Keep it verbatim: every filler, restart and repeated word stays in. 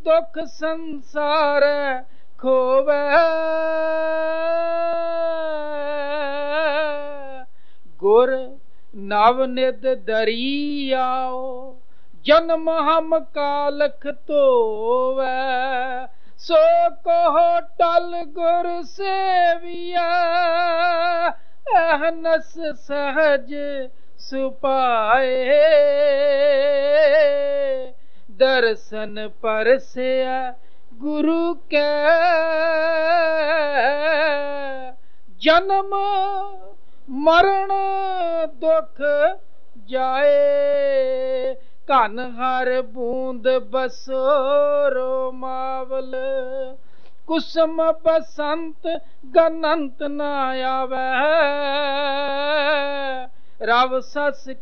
दुख संसार खोवे। गुर नवनिध दरियाओ जन्म हम कालख धोवे। सो कहो टल गुर सेविया अहनस सहज सुपाए। दर्शन परसिया गुरु के जन्म मरण दुख जाए। घन हर बूंद बसोरो मावल कुसुम बसंत गनंत न आवे। रव सस